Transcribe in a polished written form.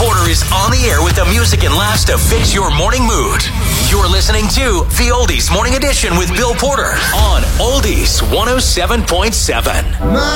Porter is on the air with the music and laughs to fix your morning mood. You're listening to the Oldies Morning Edition with Bill Porter on Oldies 107.7.